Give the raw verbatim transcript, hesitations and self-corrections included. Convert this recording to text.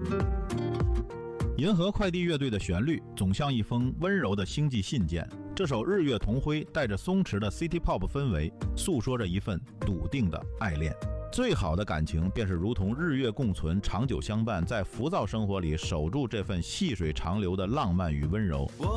银河快递乐队的旋律总像一封温柔的星际信件，这首日月同辉带着松弛的 City Pop 氛围，诉说着一份笃定的爱恋。最好的感情便是如同日月共存，长久相伴，在浮躁生活里守住这份细水长流的浪漫与温柔。